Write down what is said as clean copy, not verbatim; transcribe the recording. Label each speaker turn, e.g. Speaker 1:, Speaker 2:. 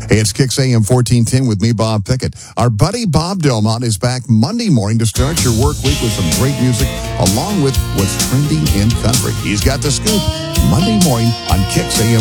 Speaker 1: Hey, it's Kix AM 1410 with me, Bob Pickett. Our buddy Bob Delmont is back Monday morning to start your work week with some great music, along with what's trending in country. He's got the scoop Monday morning on Kix AM